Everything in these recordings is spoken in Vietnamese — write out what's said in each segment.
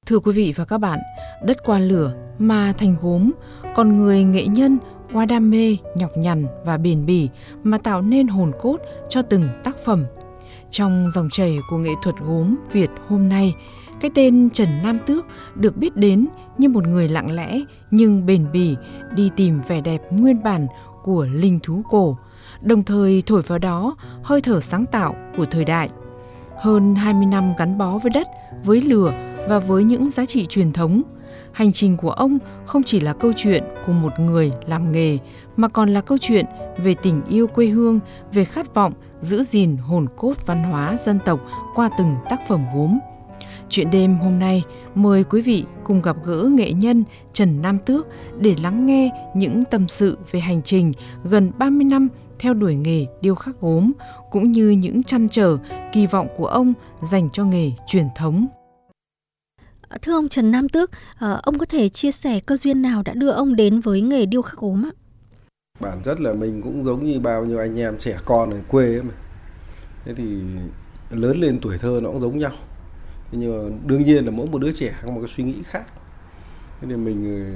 Thưa quý vị và các bạn, đất qua lửa mà thành gốm, con người nghệ nhân qua đam mê, nhọc nhằn và bền bỉ mà tạo nên hồn cốt cho từng tác phẩm. Trong dòng chảy của nghệ thuật gốm Việt hôm nay, cái tên Trần Nam Tước được biết đến như một người lặng lẽ nhưng bền bỉ đi tìm vẻ đẹp nguyên bản của linh thú cổ, đồng thời thổi vào đó hơi thở sáng tạo của thời đại. Hơn 20 năm gắn bó với đất, với lửa và với những giá trị truyền thống, hành trình của ông không chỉ là câu chuyện của một người làm nghề mà còn là câu chuyện về tình yêu quê hương, về khát vọng giữ gìn hồn cốt văn hóa dân tộc qua từng tác phẩm gốm. Chuyện đêm hôm nay mời quý vị cùng gặp gỡ nghệ nhân Trần Nam Tước để lắng nghe những tâm sự về hành trình gần 30 năm theo đuổi nghề điêu khắc gốm, cũng như những trăn trở, kỳ vọng của ông dành cho nghề truyền thống. Thưa ông Trần Nam Tước, ông có thể chia sẻ cơ duyên nào đã đưa ông đến với nghề điêu khắc gốm ạ? Bản chất là mình cũng giống như bao nhiêu anh em trẻ con ở quê ấy mà. Thế thì lớn lên tuổi thơ nó cũng giống nhau. Thế nhưng mà đương nhiên là mỗi một đứa trẻ có một cái suy nghĩ khác. Thế thì mình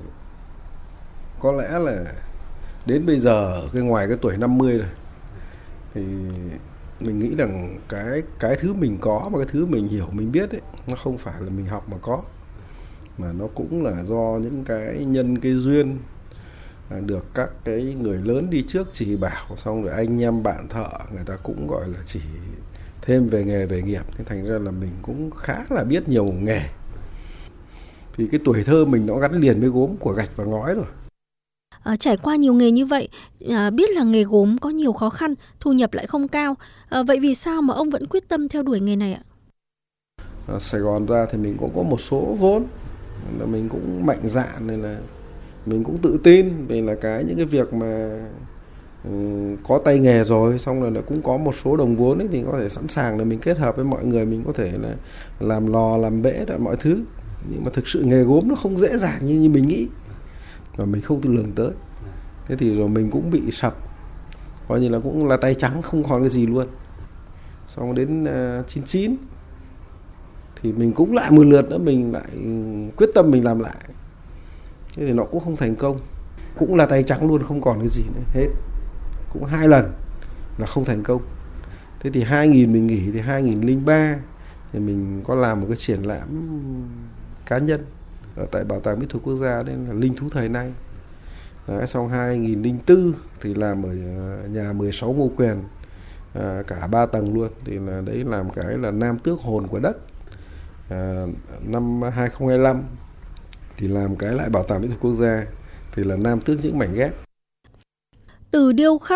có lẽ là đến bây giờ ngoài cái tuổi 50 rồi thì mình nghĩ rằng cái thứ mình có và cái thứ mình hiểu mình biết ấy, nó không phải là mình học mà có, mà nó cũng là do những cái nhân cái duyên được các cái người lớn đi trước chỉ bảo, xong rồi anh em bạn thợ người ta cũng gọi là chỉ thêm về nghề về nghiệp, thế thành ra là mình cũng khá là biết nhiều nghề. Thì cái tuổi thơ mình nó gắn liền với gốm của gạch và ngói rồi. Trải qua nhiều nghề như vậy, biết là nghề gốm có nhiều khó khăn, thu nhập lại không cao. Vậy vì sao mà ông vẫn quyết tâm theo đuổi nghề này ạ? Ở Sài Gòn ra thì mình cũng có một số vốn, là mình cũng mạnh dạn, nên là mình cũng tự tin vì là những cái việc mà có tay nghề rồi, xong rồi là cũng có một số đồng vốn ấy, thì có thể sẵn sàng là mình kết hợp với mọi người, mình có thể là làm lò, làm bể, mọi thứ. Nhưng mà thực sự nghề gốm nó không dễ dàng như mình nghĩ, và mình không lường tới. Thế thì rồi mình cũng bị sập, coi như là cũng là tay trắng không còn cái gì luôn. Xong đến 99 thì mình cũng lại một lượt nữa, mình lại quyết tâm mình làm lại. Thế thì nó cũng không thành công, cũng là tay trắng luôn, không còn cái gì nữa hết. Cũng 2 lần là không thành công. Thế thì 2000 mình nghỉ, thì 2003 thì mình có làm một cái triển lãm cá nhân ở tại Bảo tàng Mỹ thuật Quốc gia, nên là Linh thú thời nay. Đấy, xong 2004 thì làm ở nhà 16 Ngô Quyền, cả 3 tầng luôn, thì là đấy làm cái là Nam Tước hồn của đất. Năm 2025 thì làm cái lại Bảo tàng Mỹ thuật Quốc gia, thì là Nam Tước những mảnh ghép. Từ điêu khắc